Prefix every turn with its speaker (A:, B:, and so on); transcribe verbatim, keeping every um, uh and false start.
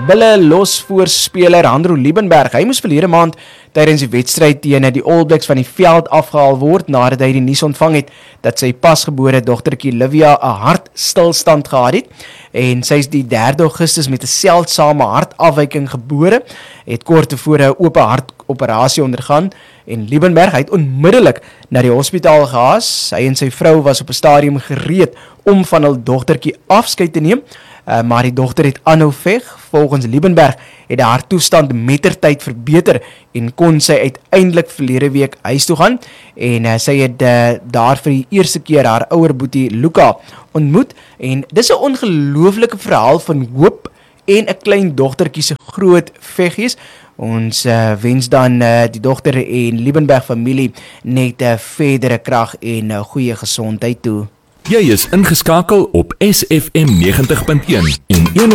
A: Bulle losvoorspeler Andrew Liebenberg, hy moes verlede maand tydens die wedstryd teen die All Blacks van die veld afgehaal word, nadat hy die nuus ontvang het dat sy pasgebore dogtertjie Livia 'n hartstilstand gehad het, en sy is die derde Augustus met 'n seldsame hartafwyking gebore, het kort tevore 'n oop hartoperasie ondergaan, en Liebenberg het onmiddellik na die hospitaal gehaas. Hy en sy vrou was op 'n stadium gereed om van hul dogtertjie afskeid te neem, Uh, maar die dogter het aanhou veg. Volgens Liebenberg het haar toestand mettertyd verbeter en kon sy uiteindelik verlede week huis toe gaan, en uh, sy het uh, daar vir die eerste keer haar ouer boetie Luca ontmoet, en dis 'n ongelooflike verhaal van hoop en 'n klein dogtertjie se groot veggies. Ons uh, wens dan uh, die dogter en Liebenberg familie net uh, verdere krag en uh, goeie gesondheid toe.
B: Jy is ingeskakel op S F M negentig punt een en